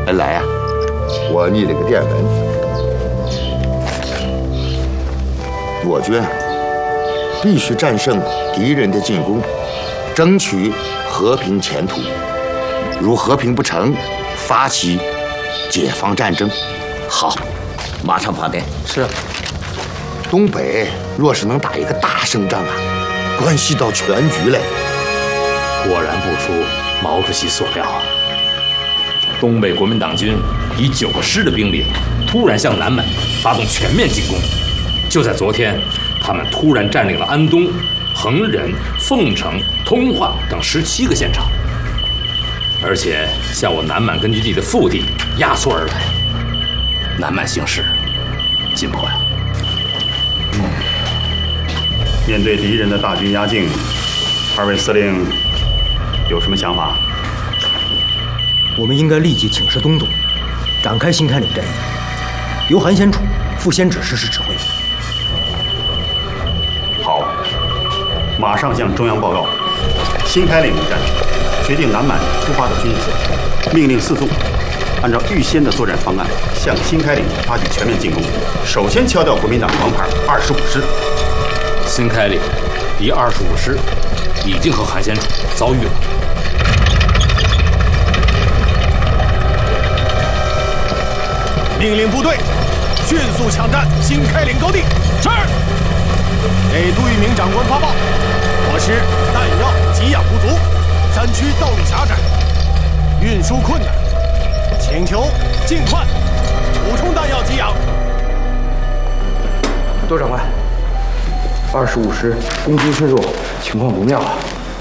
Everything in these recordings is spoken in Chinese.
来呀，我拟了个电文，我军必须战胜敌人的进攻，争取和平前途。如和平不成，发起解放战争。 好，马上发电。 是。 东北若是能打一个大胜仗啊，关系到全局嘞。 果然不出毛主席所料啊！东北国民党军以9个师的兵力，突然向南满发动全面进攻。就在昨天，他们突然占领了安东、恒忍、凤城、通化等17个县场，而且向我南满根据地的腹地压缩而来。南满形势紧迫呀！ 面对敌人的大军压境，二位司令有什么想法？ 我们应该立即请示东总，展开新开岭战役，由韩先楚副先指实施指挥。 好，马上向中央报告。新开岭一战，决定南满出发的军事，命令4纵按照预先的作战方案，向新开岭发起全面进攻。首先敲掉国民党王牌25师。 新开岭第25师已经和韩先楚遭遇了。 命令部队迅速抢占新开岭高地。是。给杜聿明长官发报，我师弹药给养不足，山区道路狭窄，运输困难，请求尽快补充弹药给养。 多长官，25师攻击深入，情况不妙啊！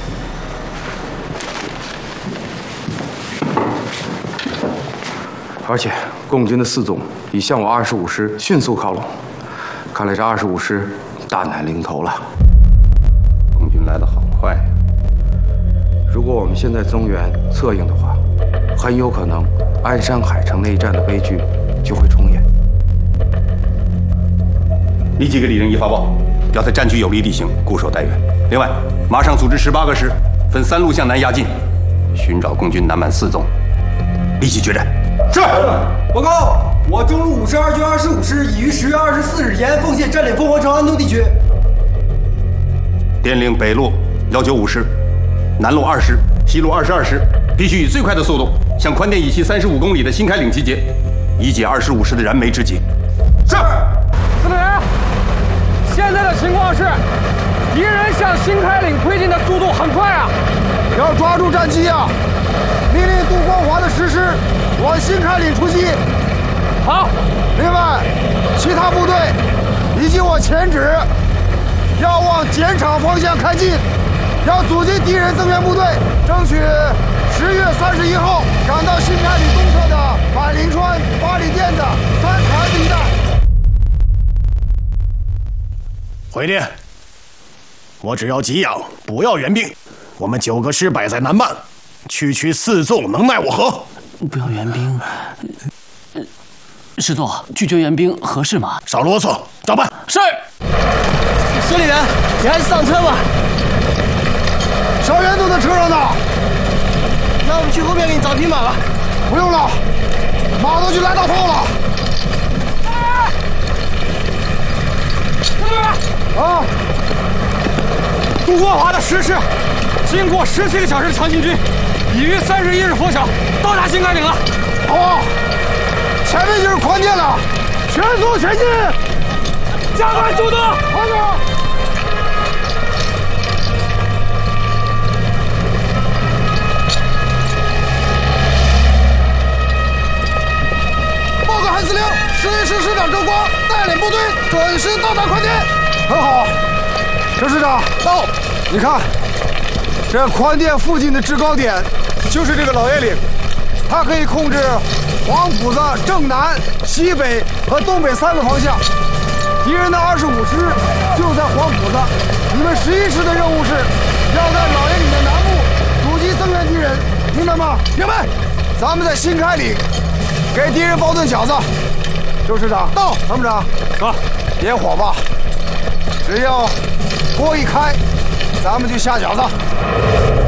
而且共军的4纵已向我25师迅速靠拢，看来这25师大难临头了。共军来得好快，如果我们现在增援策应的话，很有可能鞍山海城内战的悲剧就会重演。 立即给李仁一发报，要在战区有利地形固守待援。另外，马上组织18个师，分3路向南压进，寻找共军南满4纵，立即决战。是。 报告，我中路52军25师已于10月24日延安奉县占领凤凰城安东地区。 电令北路195师、南路2师、西路22师，必须以最快的速度向宽甸以西35公里的新开岭集结，以解25师的燃眉之急。是。 司令员，现在的情况是，敌人向新开岭推进的速度很快啊， 要抓住战机啊！命令杜光华的10师往新开岭出击。 好。 另外，其他部队以及我前指要往碱场方向开进，要阻击敌人增援部队，争取10月31号赶到新开岭东侧的百灵川、八里店子、三台子一带。 回电，我只要给养，不要援兵。我们9个师摆在南满，区4纵能奈我何？ 不要援兵，师座拒绝援兵合适吗？ 少啰嗦，照办。 是。 司令员，你还是上车吧。 伤员都在车上呢。 那我们去后面给你找匹马吧。 不用了，马都去来到头了。啊！ 杜光华的10师经过17个小时的强行军，已于31日拂晓到达新开岭了。 好啊，前面就是宽甸了，全速前进， 加快速度， 快点！报告韩司令，11师师长周光带领部队准时到达宽甸。很好，陈师长到。你看，这宽甸附近的制高点就是这个老爷岭，它可以控制黄埔子正南、西北和东北3个方向。敌人的25师就在黄埔子，你们11师的任务是要在老爷岭的南部阻击增援敌人，明白吗？明白。咱们在新开岭给敌人包顿饺子。周师长到，参谋长啊， 点火吧。只要锅一开，咱们就下饺子。